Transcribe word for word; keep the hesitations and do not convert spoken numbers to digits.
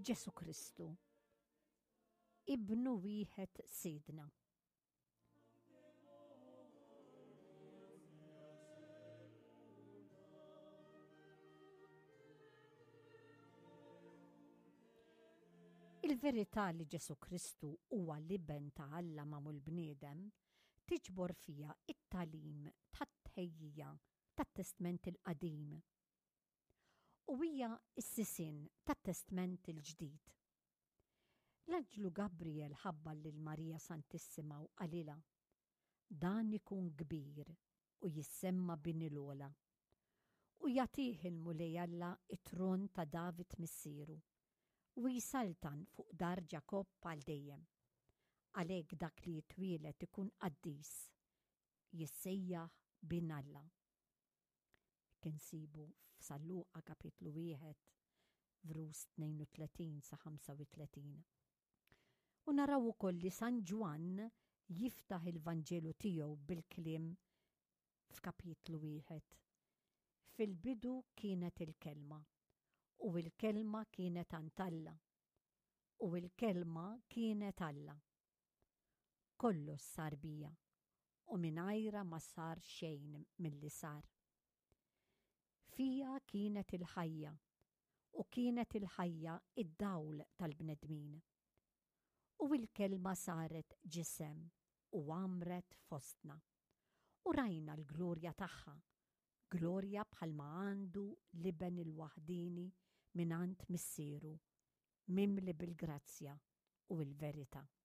Ġesu Kristu, ibnu wieħed Sidna. Il-verità li Ġesu Kristu huwa liben ta' Alla magħmul bniedem tiġbor fija it-talim tat-tħejjija tat-Testament il-Qadim u hija s-sisien tat-Testament il-Ġdid. L-Anġlu Gabriel ħabbar lil Marija Santissima u qalilha dan ikun kbir u jissemma Binilola u jagħtih il-mulej Alla it-tron ta' David missieru u jisaltan fuq dar Ġakob għal dejjem. Għalhekk dak li jitwielet ikun qaddis, jissejjaħ bin Alla. Kien sibu f'Salluqa kapitlu wieħed, vrus tnejn u tletin sa ħamsa u tletin. U naraw ukoll li San Ġwan jiftaħ il-Vanġelu tiegħu bil-kliem f'kapitlu wieħed. Fil-bidu kienet il-kelma, u il-kelma kienet ant Alla, u il-kelma kienet Alla. Kollu sar bija, u mingħajrha ma sar xejn milli sar. Fija kienet il-ħajja, u kienet il-ħajja id-dawl tal-bnedmin. U il-kelma saret ġisem u għamret fostna. U rajna l-glorja tagħha, glorja bħalma għandu liben il-waħdini minant missieru, mimli bil-grazzja u l-verità.